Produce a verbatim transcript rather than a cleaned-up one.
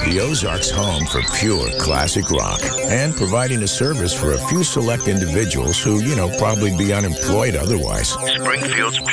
the Ozarks' home for pure classic rock, and providing a service for a few select individuals who, you know, probably be unemployed otherwise. Springfield's